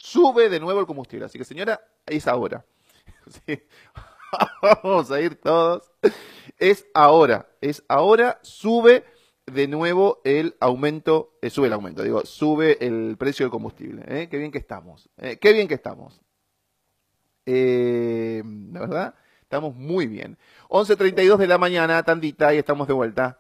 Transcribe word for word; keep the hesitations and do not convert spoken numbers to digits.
sube de nuevo el combustible. Así que señora, es ahora. Sí. Vamos a ir todos. Es ahora, es ahora, sube de nuevo el aumento, eh, sube el aumento, digo, sube el precio del combustible. ¿eh? Qué bien que estamos, eh, qué bien que estamos. Eh, la verdad, estamos muy bien. once treinta y dos de la mañana, tandita, y estamos de vuelta.